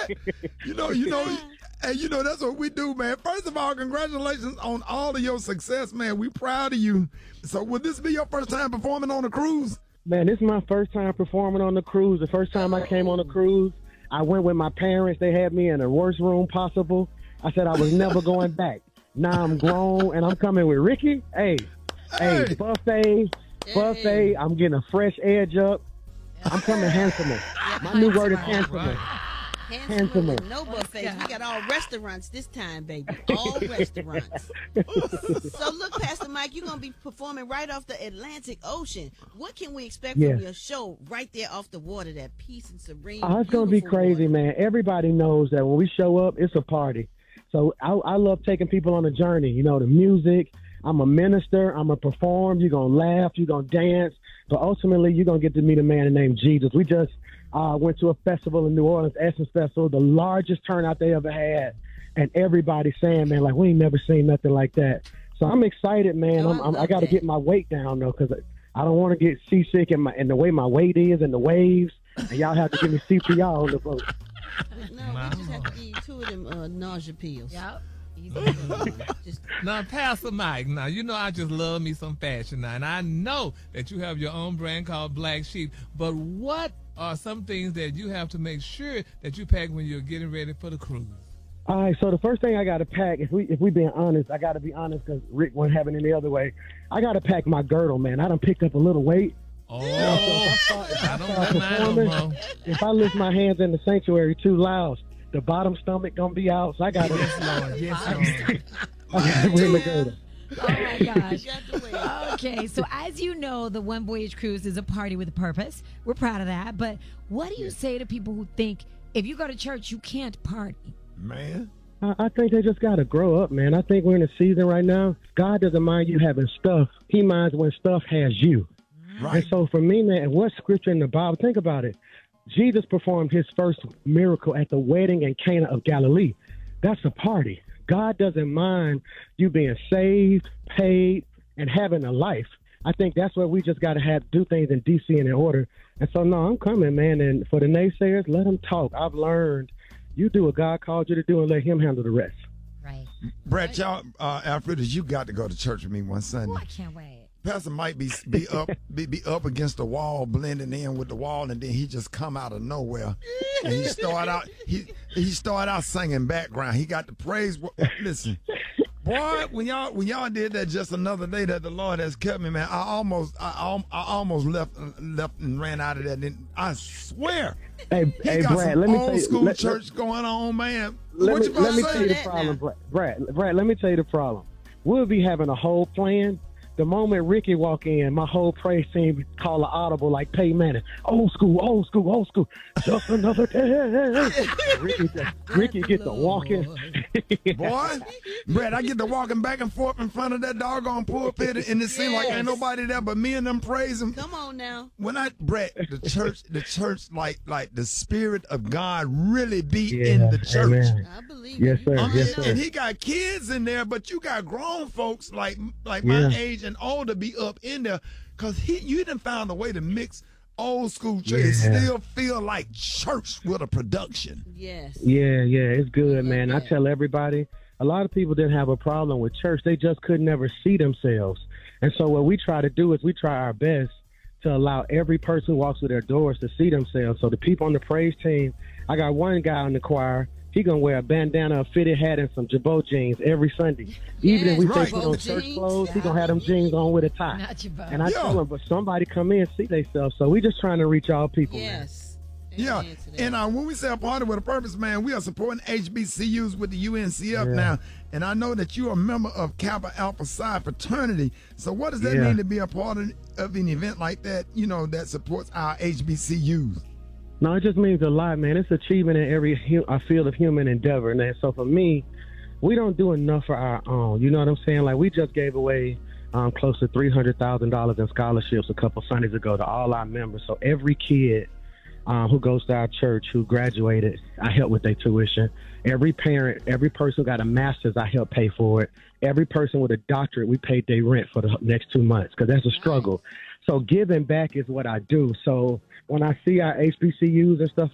And that's what we do, man. First of all, congratulations on all of your success, man. We proud of you. So would this be your first time performing on a cruise? Man, this is my first time performing on the cruise. The first time I came on a cruise, I went with my parents. They had me in the worst room possible. I said I was never going back. Now I'm grown, and I'm coming with Ricky. Hey, buffet. I'm getting a fresh edge up. I'm coming handsomer. My new word is handsomer. Handsomer. No buffets. We got all restaurants this time, baby. All restaurants. So look, Pastor Mike, you're going to be performing right off the Atlantic Ocean. What can we expect from your show right there off the water, that peace and serene? Oh, it's going to be crazy, man. Everybody knows that when we show up, it's a party. So I love taking people on a journey, the music. I'm a minister. I'm going to perform. You're going to laugh. You're going to dance. But ultimately, you're going to get to meet a man named Jesus. We just went to a festival in New Orleans, Essence Festival, the largest turnout they ever had. And everybody saying, man, like, we ain't never seen nothing like that. So I'm excited, man. I got to get my weight down, though, because I don't want to get seasick in the way my weight is and the waves. And y'all have to give me CPR on the boat. No, we just have to give you 2 of them nausea pills. Yep. Now, Pastor Mike, I just love me some fashion now, and I know that you have your own brand called Black Sheep, but what are some things that you have to make sure that you pack when you're getting ready for the cruise? All right, so the first thing I got to pack, if we being honest, I got to be honest because Rick wasn't having it any other way. I got to pack my girdle, man. I done picked up a little weight. Oh, I don't like mine no more. If I lift my hands in the sanctuary too loud, the bottom stomach gonna be out, so I got to. Yes, Lord. Bring the girdle. Oh my gosh. Okay, so as you know, the One Voyage Cruise is a party with a purpose. We're proud of that. But what do you say to people who think if you go to church, you can't party? Man. I think they just got to grow up, man. I think we're in a season right now. God doesn't mind you having stuff. He minds when stuff has you. Right. And so for me, man, what scripture in the Bible, think about it. Jesus performed his first miracle at the wedding in Cana of Galilee. That's a party. God doesn't mind you being saved, paid, and having a life. I think that's where we just got to do things in DC and in order. And so, no, I'm coming, man. And for the naysayers, let them talk. I've learned you do what God called you to do and let him handle the rest. Right. Brett, Alfredas, you got to go to church with me one Sunday. Oh, I can't wait. Pastor might be up against the wall, blending in with the wall, and then he just come out of nowhere, and he start out singing background. He got the praise. Listen, boy, when y'all did that just another day that the Lord has kept me, man. I almost left and ran out of that. And I swear, Hey, Brad, let me tell you, old school church going on, man. Let me tell you the problem, Brad. Let me tell you the problem. We'll be having a whole plan. The moment Ricky walk in, my whole praise team call an audible like Peyton Manning. Old school, old school, old school. Just another day. Ricky get to walking. Boy, Brett, I get to walking back and forth in front of that doggone pulpit, and it seems like ain't nobody there but me and them praising. Come on now. Brett, the church, like the Spirit of God really be in the church. Amen. I believe Yes, you. sir. Yes, sir. And he got kids in there, but you got grown folks like my age and older be up in there, because you done found a way to mix old school church and still feel like church with a production. Yes. Yeah, it's good, man. I tell everybody, a lot of people didn't have a problem with church. They just could never see themselves. And so what we try to do is we try our best to allow every person who walks through their doors to see themselves. So the people on the praise team, I got one guy in the choir, he gonna wear a bandana, a fitted hat, and some Jabot jeans every Sunday. Even if we say put on church clothes, he gonna have them jeans on with a tie. Not Jabot. And I tell him, but somebody come in and see themselves. So we just trying to reach all people. Yes. Yeah, and when we say a party with a purpose, man, we are supporting HBCUs with the UNCF now. And I know that you are a member of Kappa Alpha Psi fraternity. So what does that mean to be a part of an event like that, that supports our HBCUs? No, it just means a lot, man. It's achievement in every field of human endeavor. And so for me, we don't do enough for our own. You know what I'm saying? Like, we just gave away close to $300,000 in scholarships a couple Sundays ago to all our members. So every kid who goes to our church who graduated, I help with their tuition. Every parent, every person who got a master's, I help pay for it. Every person with a doctorate, we paid their rent for the next 2 months, because that's a struggle. So giving back is what I do. So when I see our HBCUs and stuff